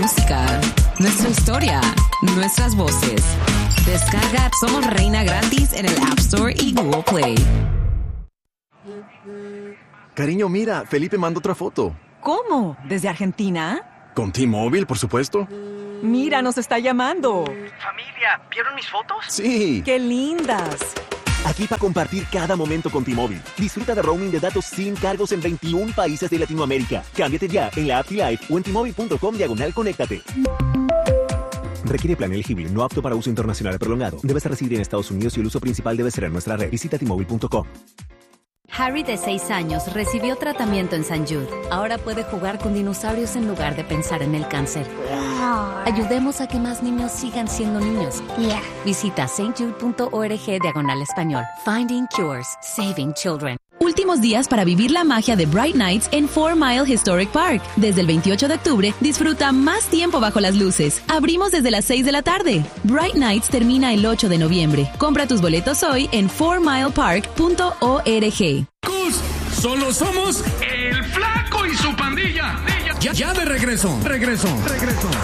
Música, nuestra historia, nuestras voces. Descarga Somos Reina gratis en el App Store y Google Play. Cariño, mira, Felipe mandó otra foto. ¿Cómo? ¿Desde Argentina? Con T-Mobile, por supuesto. Mira, nos está llamando. Familia, ¿vieron mis fotos? Sí. ¡Qué lindas! Aquí para compartir cada momento con T-Mobile. Disfruta de roaming de datos sin cargos en 21 países de Latinoamérica. Cámbiate ya en la app T-Life o en T-Mobile.com/conéctate. Requiere plan elegible, no apto para uso internacional prolongado. Debes residir en Estados Unidos y el uso principal debe ser en nuestra red. Visita T-Mobile.com. Harry, de 6 años, recibió tratamiento en St. Jude. Ahora puede jugar con dinosaurios en lugar de pensar en el cáncer. Ayudemos a que más niños sigan siendo niños. Visita stjude.org/español. Finding Cures. Saving Children. Últimos días para vivir la magia de Bright Nights en 4 Mile Historic Park. Desde el 28 de octubre, disfruta más tiempo bajo las luces. Abrimos desde las 6 de la tarde. Bright Nights termina el 8 de noviembre. Compra tus boletos hoy en 4milepark.org. Solo somos el Flaco y su pandilla. Ya de regreso.